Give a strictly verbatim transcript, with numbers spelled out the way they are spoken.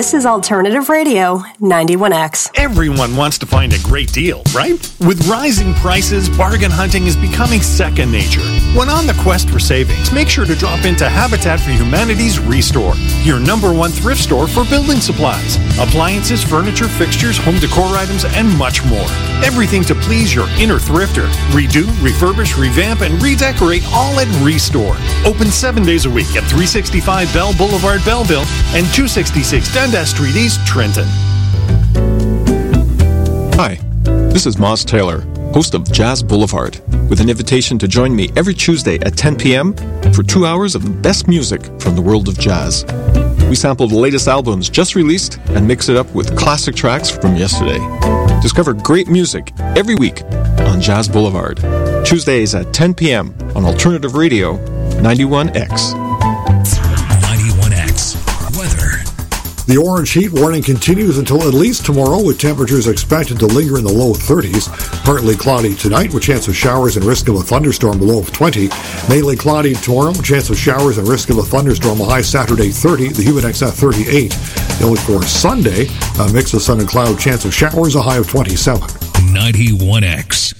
This is Alternative Radio, ninety-one X. Everyone wants to find a great deal, right? With rising prices, bargain hunting is becoming second nature. When on the quest for savings, make sure to drop into Habitat for Humanity's Restore, your number one thrift store for building supplies, appliances, furniture, fixtures, home decor items, and much more. Everything to please your inner thrifter. Redo, refurbish, revamp, and redecorate all at Restore. Open seven days a week at three sixty-five Bell Boulevard, Belleville, and two sixty-six Dundas Street East, Trenton. Hi, this is Moz Taylor, host of Jazz Boulevard, with an invitation to join me every Tuesday at ten p.m. for two hours of the best music from the world of jazz. We sample the latest albums just released and mix it up with classic tracks from yesterday. Discover great music every week on Jazz Boulevard, Tuesdays at ten p.m. on Alternative Radio, ninety-one X. ninety-one X. Weather. The orange heat warning continues until at least tomorrow, with temperatures expected to linger in the low thirties. Partly cloudy tonight with chance of showers and risk of a thunderstorm, a low of twenty. Mainly cloudy tomorrow, chance of showers and risk of a thunderstorm, a high Saturday thirty. The humid index at thirty-eight. Then for Sunday, a mix of sun and cloud, chance of showers, a high of twenty-seven. ninety-one X.